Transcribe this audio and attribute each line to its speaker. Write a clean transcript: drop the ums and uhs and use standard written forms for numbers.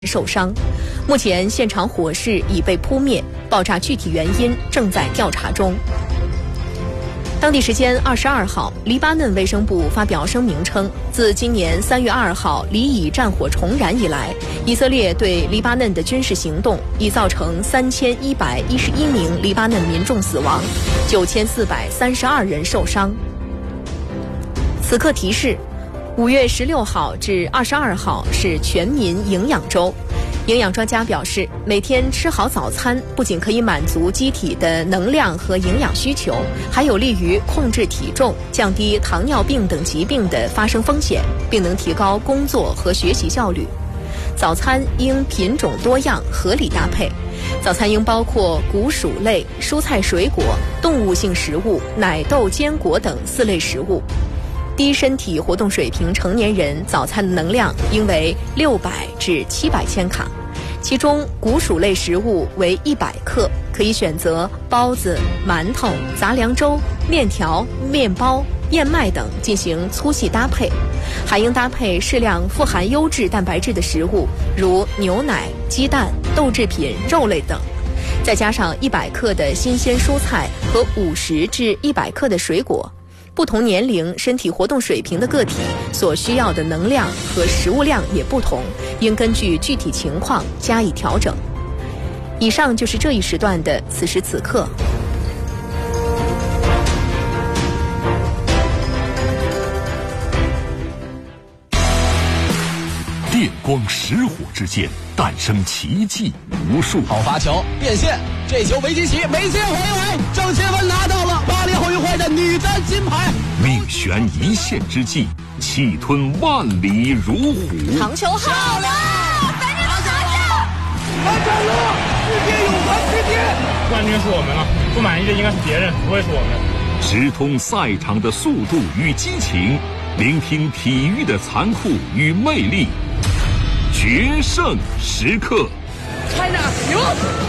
Speaker 1: 受伤。目前现场火势已被扑灭，爆炸具体原因正在调查中。当地时间22号，黎巴嫩卫生部发表声明称，自今年3月2号黎以战火重燃以来，以色列对黎巴嫩的军事行动已造成3111名黎巴嫩民众死亡，9432人受伤。此刻提示，5月16号至22号是全民营养周。营养专家表示，每天吃好早餐不仅可以满足机体的能量和营养需求，还有利于控制体重、降低糖尿病等疾病的发生风险，并能提高工作和学习效率。早餐应品种多样，合理搭配。早餐应包括谷薯类、蔬菜水果、动物性食物、奶豆坚果等4类食物。低身体活动水平成年人早餐的能量应为600至700千卡，其中谷薯类食物为100克，可以选择包子、馒头、杂粮粥、面条、面包、燕麦等进行粗细搭配，还应搭配适量富含优质蛋白质的食物，如牛奶、鸡蛋、豆制品、肉类等，再加上100克的新鲜蔬菜和50至100克的水果。不同年龄、身体活动水平的个体所需要的能量和食物量也不同，应根据具体情况加以调整。以上就是这一时段的此时此刻。
Speaker 2: 电光石火之间诞生奇迹无数。
Speaker 3: 好发球变线，这球维基奇没线回围，郑钦文拿到了巴黎奥运会的女单金牌。
Speaker 2: 命悬一线之际，气吞万里如虎。
Speaker 1: 长球好了，赶紧拿下！
Speaker 4: 拿下了，世界永恒之巅！
Speaker 5: 冠军是我们了，不满意的应该是别人，不会是我们。
Speaker 2: 直通赛场的速度与激情，聆听体育的残酷与魅力。决胜时刻
Speaker 4: China 赢！